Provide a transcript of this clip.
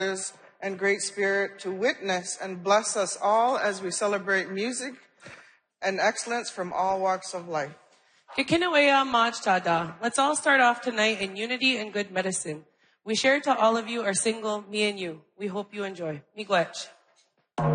and great spirit to witness and bless us all as we celebrate music and excellence from all walks of life. Kikinawea Majtada. Let's all start off tonight in unity and good medicine. We share to all of you our single, Me and You. We hope you enjoy. Miigwech.